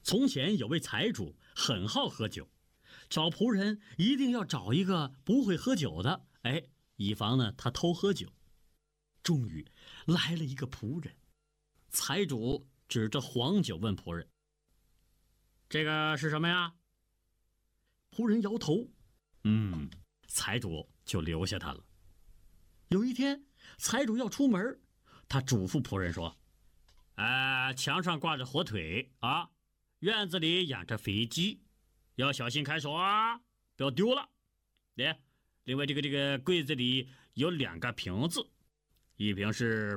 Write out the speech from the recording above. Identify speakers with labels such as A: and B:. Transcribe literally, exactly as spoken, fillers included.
A: 从前有位财主很好喝酒，找仆人一定要找一个不会喝酒的，哎，以防呢他偷喝酒。终于来了一个仆人，财主指着黄酒问仆人：“这个是什么呀？”仆人摇头，嗯，财主就留下他了。有一天，财主要出门，他嘱咐仆人说：“呃，墙上挂着火腿啊，院子里养着肥鸡，要小心看守啊，不要丢了。对，另外这个这个柜子里有两个瓶子，一瓶是